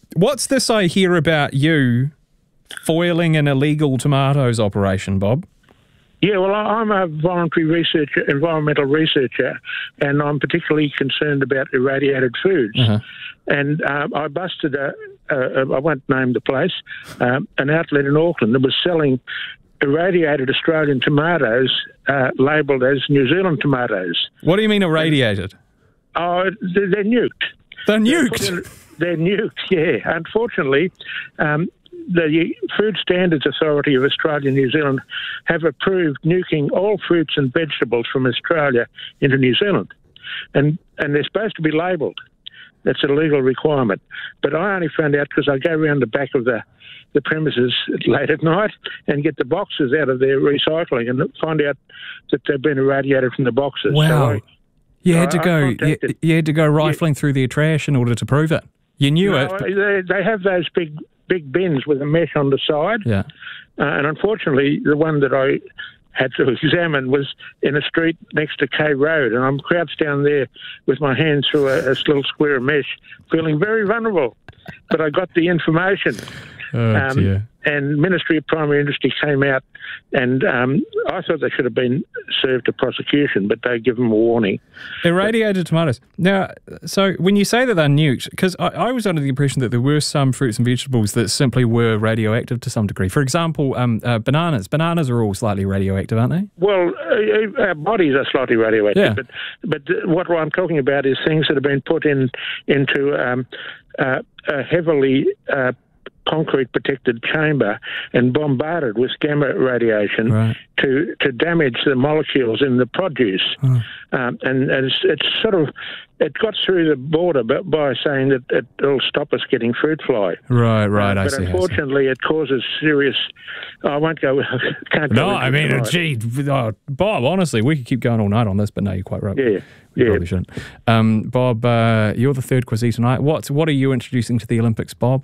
What's this I hear about you foiling an illegal tomatoes operation, Bob? Yeah, well, I- I'm a voluntary researcher, environmental researcher, and I'm particularly concerned about irradiated foods. Uh-huh. And um, I busted a, a, a, I won't name the place, um, an outlet in Auckland that was selling irradiated Australian tomatoes uh, labelled as New Zealand tomatoes. What do you mean irradiated? Oh, they're, they're nuked. They're nuked? They're nuked, yeah. Unfortunately, um, the Food Standards Authority of Australia and New Zealand have approved nuking all fruits and vegetables from Australia into New Zealand. And and they're supposed to be labelled. That's a legal requirement. But I only found out because I go around the back of the, the premises late at night and get the boxes out of their recycling and find out that they've been irradiated from the boxes. Wow. So I, You had I- to I go. You, contacted- you had to go rifling through their trash in order to prove it. You knew No, it. but- They, they have those big big bins with a mesh on the side. Yeah. Uh, and unfortunately, the one that I had to examine was in a street next to K Road, and I'm crouched down there with my hands through a, a little square of mesh, feeling very vulnerable. But I got the information. Oh, dear. And Ministry of Primary Industry came out, and um, I thought they should have been served a prosecution, but they give them a warning. Irradiated tomatoes. Now, so when you say that they're nuked, because I, I was under the impression that there were some fruits and vegetables that simply were radioactive to some degree. For example, um, uh, bananas. Bananas are all slightly radioactive, aren't they? Well, uh, our bodies are slightly radioactive, Yeah. but but what I'm talking about is things that have been put in into um, uh, a heavily uh, concrete protected chamber and bombarded with gamma radiation Right. to to damage the molecules in the produce. Oh. Um, and and it's, it's sort of it got through the border by, by saying that it, it'll stop us getting fruit fly. Right, right. Uh, I but see. I see. unfortunately, it causes serious. I won't go. Can't No, go I into mean, it uh, tonight. gee, uh, Bob, honestly, we could keep going all night on this, but no, you're quite right. Yeah, We yeah. probably shouldn't. Um, Bob, uh, you're the third quiz tonight. What, what are you introducing to the Olympics, Bob?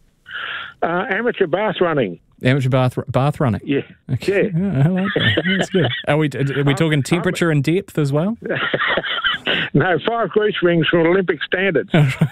Uh, amateur bath running. Amateur bath bath running. Yeah. Okay. Yeah, I like that. That's good. Are we, are we talking temperature and depth as well? No, five grease rings from Olympic standards.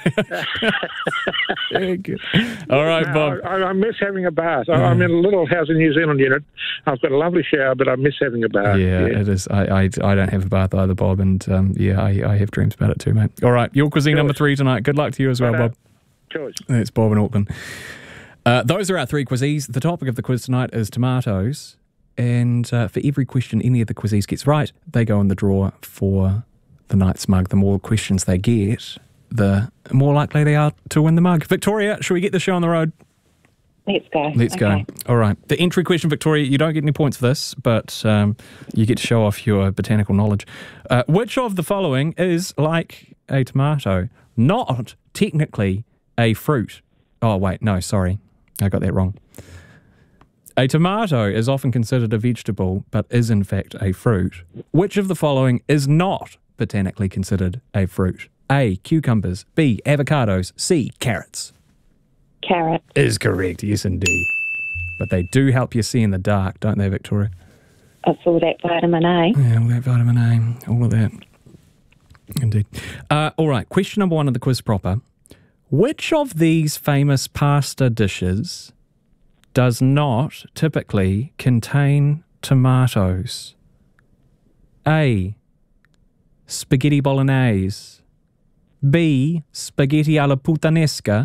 Very good. All right, No, Bob. I, I miss having a bath. I, I'm in a little house in New Zealand unit. I've got a lovely shower, but I miss having a bath. Yeah, it is. I, I, I don't have a bath either, Bob, and um, yeah, I, I have dreams about it too, mate. All right, your cuisine number three tonight. Good luck to you as well, Righto. Bob. Cheers. It's Bob in Auckland. Uh, those are our three quizzes. The topic of the quiz tonight is tomatoes. And uh, for every question any of the quizzes gets right, they go in the draw for the night's mug. The more questions they get, the more likely they are to win the mug. Victoria, should we get the show on the road? Let's go. Let's Okay. go. All right. The entry question, Victoria, you don't get any points for this, but um, you get to show off your botanical knowledge. Uh, which of the following is like a tomato? Not technically a fruit. Oh, wait, no, sorry. I got that wrong. A tomato is often considered a vegetable, but is in fact a fruit. Which of the following is not botanically considered a fruit? A, cucumbers. B, avocados. C, carrots. Carrot. Is correct, yes indeed. But they do help you see in the dark, don't they, Victoria? It's all that vitamin A. Yeah, all that vitamin A, all of that. Indeed. Uh, all right, question number one of the quiz proper. Which of these famous pasta dishes does not typically contain tomatoes? A, spaghetti bolognese. B, spaghetti alla puttanesca.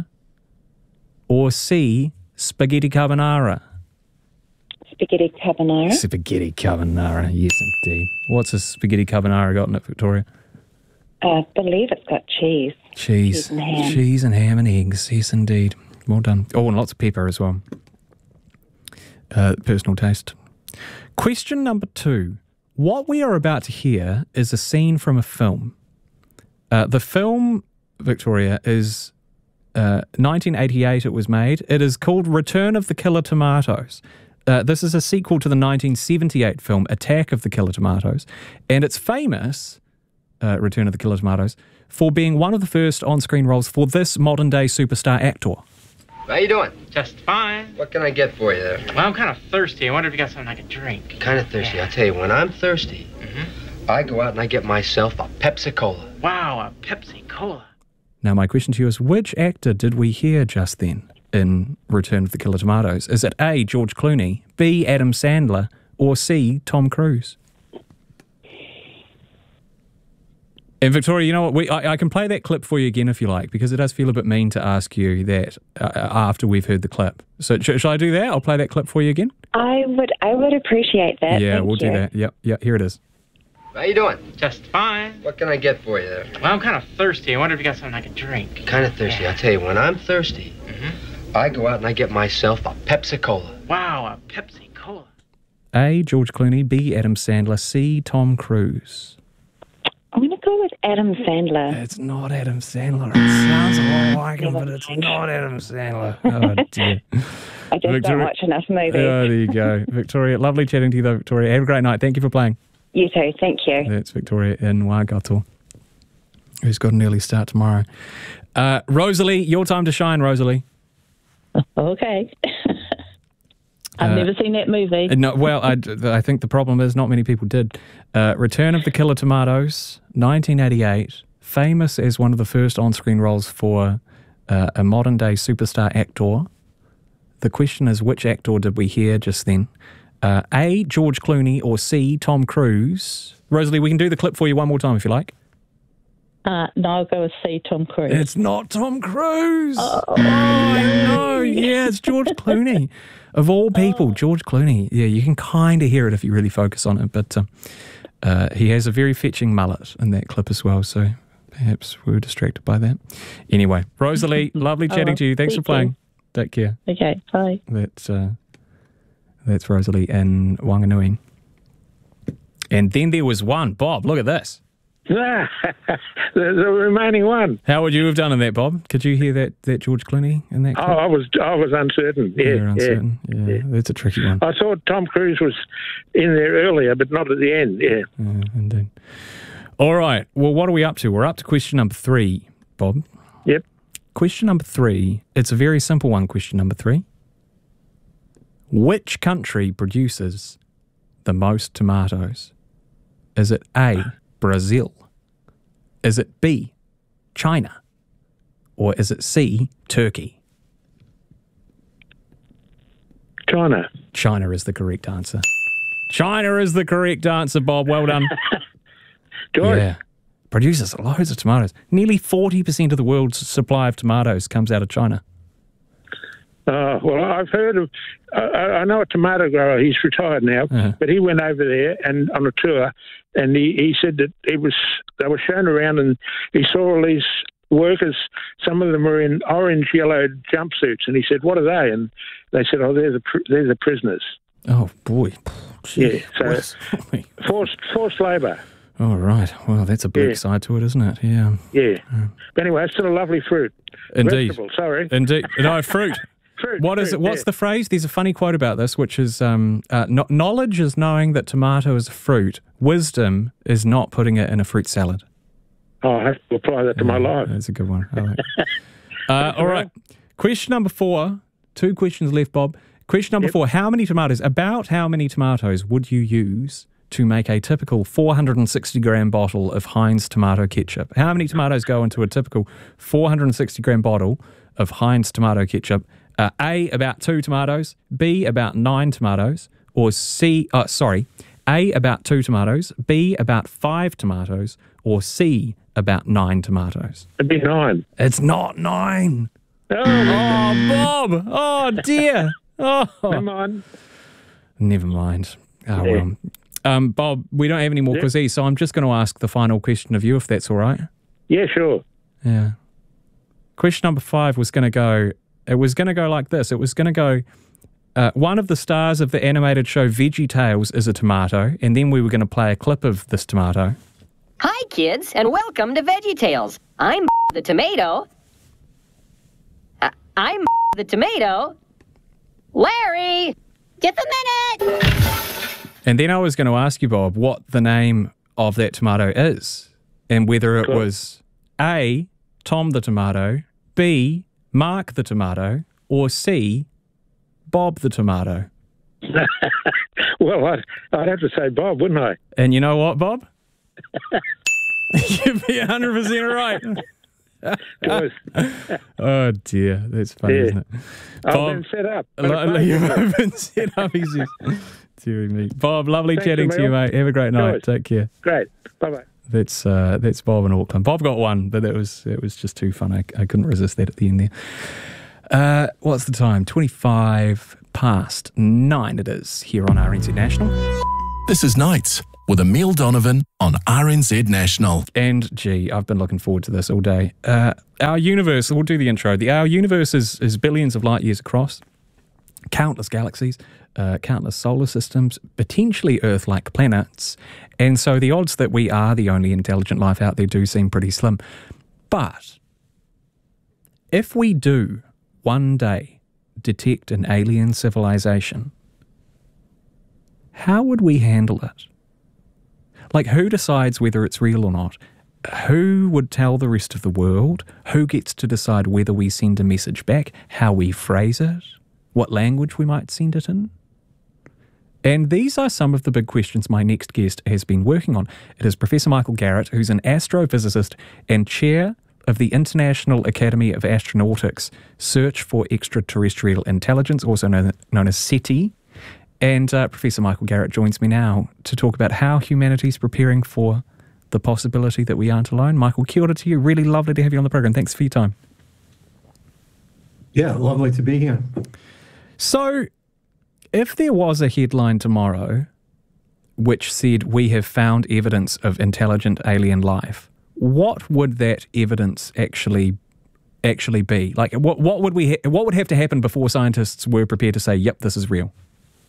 Or C, spaghetti carbonara. Spaghetti carbonara. Spaghetti carbonara, yes indeed. What's a spaghetti carbonara got in it, Victoria? I believe it's got cheese. Cheese. Cheese and ham. Cheese and ham and eggs, yes indeed. Well done. Oh, and lots of pepper as well. Uh, personal taste. Question number two. What we are about to hear is a scene from a film. Uh, the film, Victoria, is uh, nineteen eighty-eight it was made. It is called Return of the Killer Tomatoes. Uh, this is a sequel to the nineteen seventy-eight film Attack of the Killer Tomatoes. And it's famous, uh, Return of the Killer Tomatoes, for being one of the first on-screen roles for this modern-day superstar actor. How you doing? Just fine. What can I get for you there? Well, I'm kind of thirsty. I wonder if you got something I could drink. Kind of thirsty. I'll tell you, when I'm thirsty, Mm-hmm. I go out and I get myself a Pepsi-Cola. Wow, a Pepsi Cola. Now, my question to you is, which actor did we hear just then in Return of the Killer Tomatoes? Is it A, George Clooney, B, Adam Sandler, or C, Tom Cruise? And Victoria, you know what? We, I, I can play that clip for you again if you like, because it does feel a bit mean to ask you that uh, after we've heard the clip. So sh- shall I do that? I'll play that clip for you again. I would I would appreciate that. Yeah, Thank we'll you. do that. Yep, yeah, here it is. How you doing? Just fine. What can I get for you there? Well, I'm kind of thirsty. I wonder if you got something I could drink. Kind of thirsty. Yeah. I'll tell you, when I'm thirsty, Mm-hmm. I go out and I get myself a Pepsi-Cola. Wow, a Pepsi Cola. A, George Clooney, B, Adam Sandler, C, Tom Cruise. I'm going to go with Adam Sandler. It's not Adam Sandler. It sounds a lot like him, but it's not Adam Sandler. Oh, dear. I just don't watch enough movies. Oh, there you go. Victoria, lovely chatting to you, though, Victoria. Have a great night. Thank you for playing. You too. Thank you. That's Victoria in Waikato, who's got an early start tomorrow. Uh, Rosalie, your time to shine, Rosalie. Okay. I've Uh, never seen that movie. No, well, I, I think the problem is not many people did. Uh, Return of the Killer Tomatoes, nineteen eighty-eight, famous as one of the first on-screen roles for uh, a modern-day superstar actor. The question is, which actor did we hear just then? Uh, A, George Clooney, or C, Tom Cruise? Rosalie, we can do the clip for you one more time if you like. Uh, no, I'll go with C, Tom Cruise. It's not Tom Cruise. Oh, oh no. Yeah, it's George Clooney. Of all people, George Clooney. Yeah, you can kind of hear it if you really focus on it, but uh, uh, he has a very fetching mullet in that clip as well, so perhaps we were distracted by that. Anyway, Rosalie, lovely chatting Oh, to you. Thanks thank for playing. you. Take care. Okay, bye. That's, uh, that's Rosalie in Wanganui. And then there was one. Bob, look at this. the, the remaining one. How would you have done in that, Bob? Could you hear that, that George Clooney in that Oh, clip? I was I was uncertain. Yeah, You're uncertain. yeah, Yeah, that's a tricky one. I thought Tom Cruise was in there earlier, but not at the end. Yeah. Yeah, indeed. All right. Well, what are we up to? We're up to question number three, Bob. Yep. Question number three. It's a very simple one, question number three. Which country produces the most tomatoes? Is it A, Brazil? Is it B, China? Or is it C, Turkey? China. China is the correct answer. China is the correct answer, Bob. Well done. Good. Yeah. Produces loads of tomatoes. Nearly forty percent of the world's supply of tomatoes comes out of China. Uh, well, I've heard of, uh, I know a tomato grower, he's retired now, Uh-huh. but he went over there and on a tour, and he, he said that it was, they were shown around and he saw all these workers, some of them were in orange, yellow jumpsuits, and he said, what are they? And they said, oh, they're the, pr- they're the prisoners. Oh, boy. Yeah, so forced, forced labour. All right. Well, that's a bleak Yeah. side to it, isn't it? Yeah. Yeah. But anyway, it's still a lovely fruit. Indeed. Vegetable, sorry. Indeed. No, fruit. Fruit, What is fruit, it? What's yeah. the phrase? There's a funny quote about this, which is um, uh, no- knowledge is knowing that tomato is a fruit. Wisdom is not putting it in a fruit salad. Oh, I have to apply that to my life. That's a good one. I like it. uh, all right. Question number four. Two questions left, Bob. Question number Yep. four. How many tomatoes, about how many tomatoes would you use to make a typical four hundred sixty gram bottle of Heinz tomato ketchup? How many tomatoes go into a typical four hundred sixty gram bottle of Heinz tomato ketchup? Uh, A, about two tomatoes. B, about nine tomatoes. Or C, uh, sorry, A, about two tomatoes. B, about five tomatoes. Or C, about nine tomatoes. It'd be nine. It's not nine. Oh, Oh, Bob. Oh, dear. Oh. Never mind. Never mind. Oh, Yeah. well. Um, Bob, we don't have any more Yeah. quizzes, so I'm just going to ask the final question of you, if that's all right. Yeah, sure. Yeah. Question number five was going to go, it was going to go like this. It was going to go, uh, one of the stars of the animated show Veggie Tales is a tomato, and then we were going to play a clip of this tomato. Hi, kids, and welcome to VeggieTales. I'm the tomato. Uh, I'm the tomato. Larry, get the minute. And then I was going to ask you, Bob, what the name of that tomato is, and whether it Cool. was A, Tom the tomato, B, Mark the tomato, or C, Bob the tomato. Well, I'd, I'd have to say Bob, wouldn't I? And you know what, Bob? You'd be one hundred percent right. was. Oh dear, that's funny, Yeah. isn't it? I've Bob, been set up. lo- lo- you've been set up. He's just tearing me. Bob, lovely Thanks, chatting to you, Emil. mate. Have a great night. Guys. Take care. Great. Bye-bye. That's uh, that's Bob in Auckland. Bob got one, but it was it was just too fun. I, I couldn't resist that at the end there. Uh, what's the time? twenty-five past nine it is here on R N Z National. This is Nights with Emil Donovan on R N Z National. And gee, I've been looking forward to this all day. Uh, our universe, we'll do the intro. The, our universe is, is billions of light years across, countless galaxies, uh, countless solar systems, potentially Earth-like planets. And so the odds that we are the only intelligent life out there do seem pretty slim. But if we do one day detect an alien civilization, how would we handle it? Like, who decides whether it's real or not? Who would tell the rest of the world? Who gets to decide whether we send a message back, how we phrase it, what language we might send it in? And these are some of the big questions my next guest has been working on. It is Professor Michael Garrett, who's an astrophysicist and chair of the International Academy of Astronautics Search for Extraterrestrial Intelligence, also known, known as SETI. And uh, Professor Michael Garrett joins me now to talk about how humanity's preparing for the possibility that we aren't alone. Michael, kia ora to you. Really lovely to have you on the program. Thanks for your time. Yeah, lovely to be here. So, if there was a headline tomorrow which said we have found evidence of intelligent alien life, what would that evidence actually actually be? Like, what what would we ha- what would have to happen before scientists were prepared to say, "Yep, this is real"?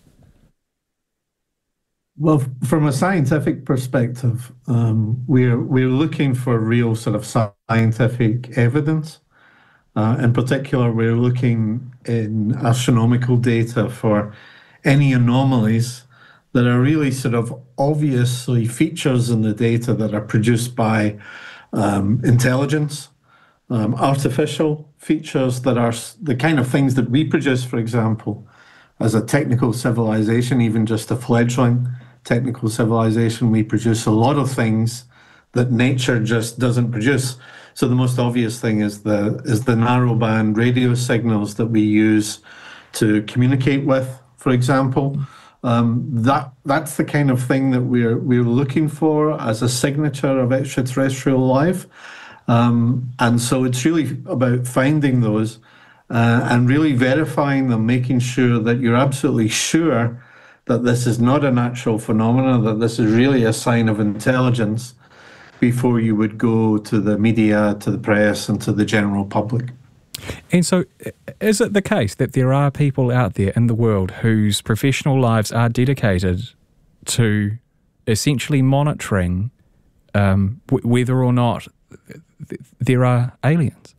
Well, from a scientific perspective, um, we're we're looking for real sort of scientific evidence. Uh, in particular, we're looking in astronomical data for any anomalies that are really sort of obviously features in the data that are produced by um, intelligence, um, artificial features that are the kind of things that we produce, for example, as a technical civilization, even just a fledgling technical civilization. We produce a lot of things that nature just doesn't produce. So the most obvious thing is the is the narrowband radio signals that we use to communicate with, for example. Um, that that's the kind of thing that we're we're looking for as a signature of extraterrestrial life. Um, and so it's really about finding those uh, and really verifying them, making sure that you're absolutely sure that this is not a natural phenomenon, that this is really a sign of intelligence, before you would go to the media, to the press, and to the general public. And so, is it the case that there are people out there in the world whose professional lives are dedicated to essentially monitoring um, w- whether or not th- there are aliens?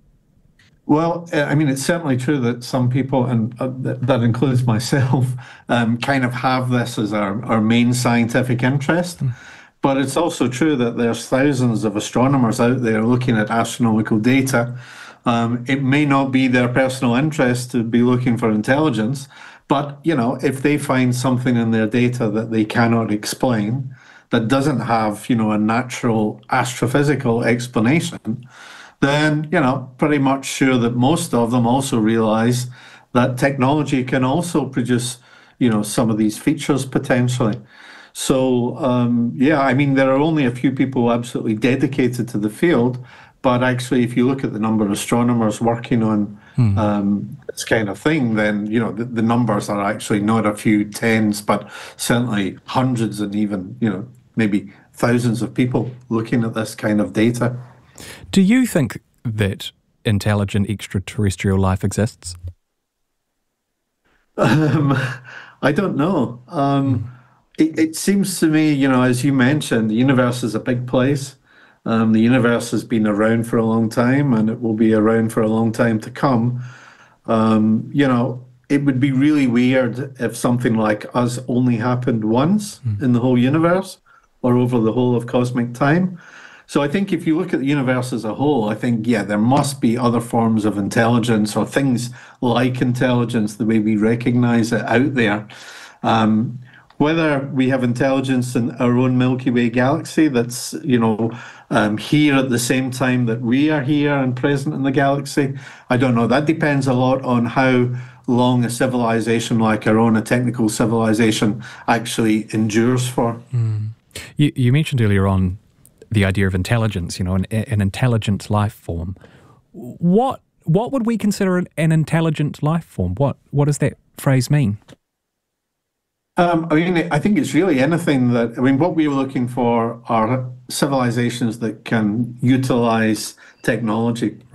Well, I mean, it's certainly true that some people, and uh, that, that includes myself, um, kind of have this as our, our main scientific interest. Mm. But it's also true that there's thousands of astronomers out there looking at astronomical data. Um, it may not be their personal interest to be looking for intelligence, but, you know, if they find something in their data that they cannot explain, that doesn't have, you know, a natural astrophysical explanation, then, you know, pretty much sure that most of them also realize that technology can also produce, you know, some of these features potentially. So, um, yeah, I mean, there are only a few people absolutely dedicated to the field, but actually, if you look at the number of astronomers working on hmm. um, this kind of thing, then, you know, the, the numbers are actually not a few tens, but certainly hundreds and even, you know, maybe thousands of people looking at this kind of data. Do you think that intelligent extraterrestrial life exists? Um, I don't know. Um, hmm. It, it seems to me, you know, as you mentioned, the universe is a big place. Um, the universe has been around for a long time, and it will be around for a long time to come. Um, you know, it would be really weird if something like us only happened once mm. in the whole universe or over the whole of cosmic time. So I think if you look at the universe as a whole, I think, yeah, there must be other forms of intelligence or things like intelligence, the way we recognize it out there. Um, whether we have intelligence in our own Milky Way galaxy that's, you know, um, here at the same time that we are here and present in the galaxy, I don't know. That depends a lot on how long a civilization like our own, a technical civilization, actually endures for. Mm. You, you mentioned earlier on the idea of intelligence, you know, an, an intelligent life form. What what would we consider an, an intelligent life form? What what does that phrase mean? Um, I mean, I think it's really anything that, I mean, what we're looking for are civilizations that can utilize technology.